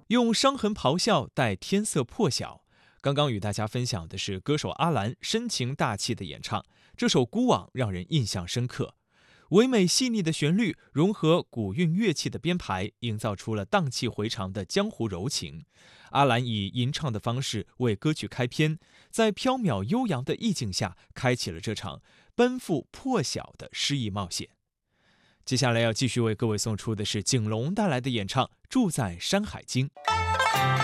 用伤痕咆哮带天色破晓。刚刚与大家分享的是歌手阿兰深情大气的演唱，这首《孤往》让人印象深刻。唯美细腻的旋律融合古韵乐器的编排，营造出了荡气回肠的江湖柔情。阿兰以吟唱的方式为歌曲开篇，在缥缈悠扬的意境下，开启了这场奔赴破晓的诗意冒险。接下来要继续为各位送出的是景龙带来的演唱《住在山海经》。